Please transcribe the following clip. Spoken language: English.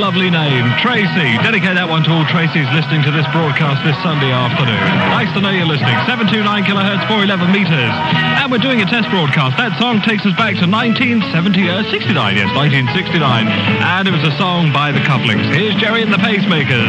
lovely name, Tracy. Dedicate that one to all Tracys listening to this broadcast this Sunday afternoon. Nice to know you're listening. 729 kilohertz, 411 meters. And we're doing a test broadcast. That song takes us back to 1969, and it was a song by the Couplings. Here's Jerry and the Pacemakers.